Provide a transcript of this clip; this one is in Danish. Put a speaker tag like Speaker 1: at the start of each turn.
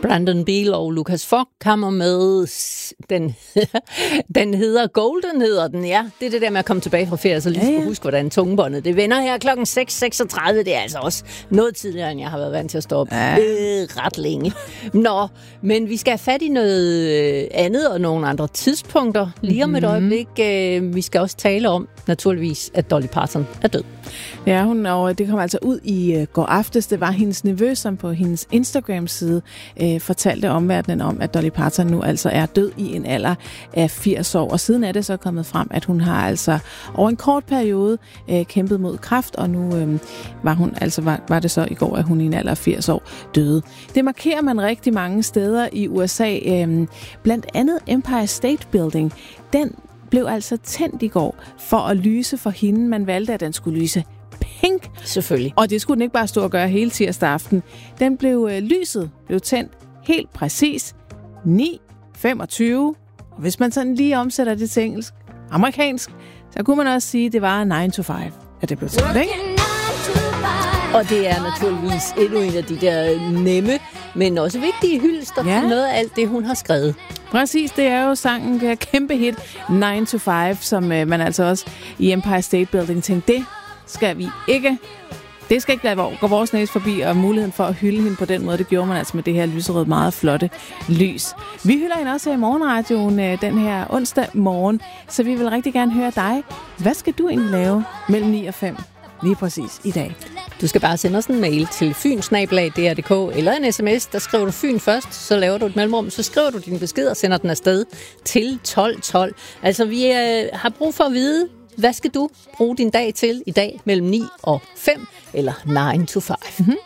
Speaker 1: Brandon Beal og Lucas Fock kommer med, den hedder Golden, hedder den, ja. Det er det der med at komme tilbage fra ferie, så lige skal huske, hvordan tungebåndet det vender her klokken 6.36. Det er altså også noget tidligere, end jeg har været vant til at stå op ret længe. Nå, men vi skal have fat i noget andet og nogle andre tidspunkter lige om et øjeblik. Vi skal også tale om, naturligvis, at Dolly Parton er død.
Speaker 2: Ja, og det kom altså ud i går aftes. Det var hendes nevø, som på hendes Instagram-side fortalte omverdenen om, at Dolly Parton nu altså er død i en alder af 80 år. Og siden er det så kommet frem, at hun har altså over en kort periode kæmpet mod kræft, og nu var det så i går, at hun i en alder af 80 år døde. Det markerer man rigtig mange steder i USA. Blandt andet Empire State Building. Den blev altså tændt i går for at lyse for hende. Man valgte, at den skulle lyse pink.
Speaker 1: Selvfølgelig.
Speaker 2: Og det skulle den ikke bare stå og gøre hele tirsdag aften. Lyset blev tændt helt præcis 9:25. Og hvis man sådan lige omsætter det til amerikansk, så kunne man også sige, at det var 9 to 5, at det blev tændt, ikke?
Speaker 1: Og det er naturligvis endnu en af de der nemme, men også vigtige hyldester til noget af alt det, hun har skrevet.
Speaker 2: Præcis, det er jo sangen, det her kæmpe hit 9 to 5, som man altså også i Empire State Building tænkte, det skal ikke gå vores næse forbi, og muligheden for at hylde hende på den måde, det gjorde man altså med det her lyserøde, meget flotte lys. Vi hylder hende også i morgenradioen den her onsdag morgen, så vi vil rigtig gerne høre dig. Hvad skal du egentlig lave mellem 9 og 5 lige præcis i dag?
Speaker 1: Du skal bare sende os en mail til fyn@dr.dk eller en sms, der skriver du Fyn først, så laver du et mellemrum, så skriver du din besked og sender den afsted til 1212. Altså, vi har brug for at vide, hvad skal du bruge din dag til i dag mellem 9 og 5 eller 9 to 5?